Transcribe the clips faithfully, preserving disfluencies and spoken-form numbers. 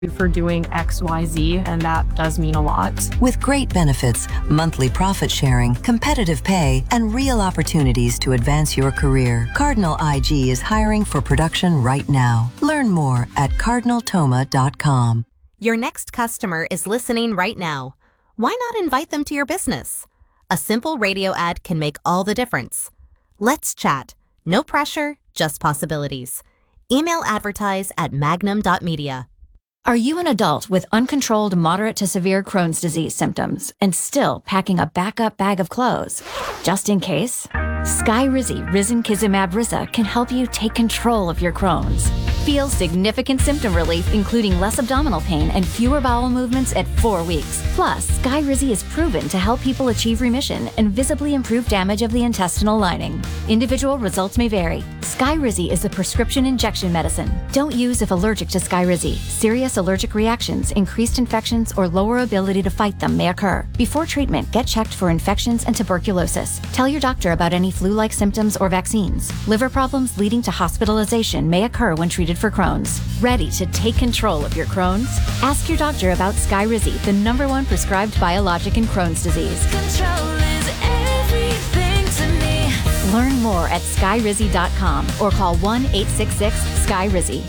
for doing X Y Z, and that does mean a lot. With great benefits, monthly profit sharing, competitive pay, and real opportunities to advance your career, Cardinal I G is hiring for production right now. Learn more at cardinal toma dot com. Your next customer is listening right now. Why not invite them to your business? A simple radio ad can make all the difference. Let's chat. No pressure, just possibilities. Email advertise at magnum dot media. Are you an adult with uncontrolled moderate to severe Crohn's disease symptoms and still packing a backup bag of clothes? Just in case, Skyrizi Risankizumab Riza can help you take control of your Crohn's. Feel significant symptom relief, including less abdominal pain and fewer bowel movements at four weeks. Plus, Skyrizi is proven to help people achieve remission and visibly improve damage of the intestinal lining. Individual results may vary. Skyrizi is a prescription injection medicine. Don't use if allergic to Skyrizi. Serious allergic reactions, increased infections, or lower ability to fight them may occur. Before treatment, get checked for infections and tuberculosis. Tell your doctor about any flu-like symptoms or vaccines. Liver problems leading to hospitalization may occur when treated for Crohn's. Ready to take control of your Crohn's? Ask your doctor about Skyrizi, the number one prescribed biologic in Crohn's disease. Control is everything to me. Learn more at skyrizi dot com or call one eight six six Skyrizi.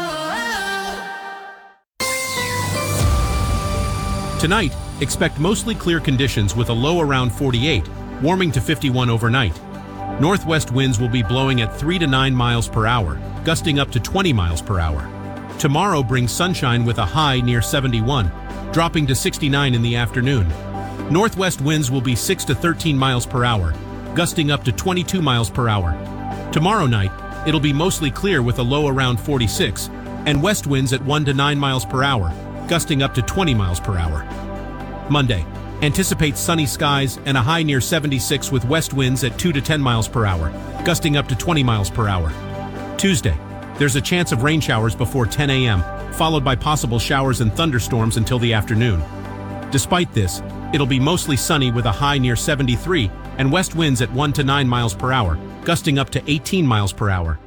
Tonight, expect mostly clear conditions with a low around forty-eight, warming to fifty-one overnight. Northwest winds will be blowing at three to nine miles per hour, gusting up to twenty miles per hour. Tomorrow brings sunshine with a high near seventy-one, dropping to sixty-nine in the afternoon. Northwest winds will be six to thirteen miles per hour, gusting up to twenty-two miles per hour. Tomorrow night, it'll be mostly clear with a low around forty-six, and west winds at one to nine miles per hour, gusting up to twenty miles per hour. Monday, anticipate sunny skies and a high near seventy-six with west winds at two to ten miles per hour, gusting up to twenty miles per hour. Tuesday, there's a chance of rain showers before ten a m, followed by possible showers and thunderstorms until the afternoon. Despite this, it'll be mostly sunny with a high near seventy-three and west winds at one to nine miles per hour, gusting up to eighteen miles per hour.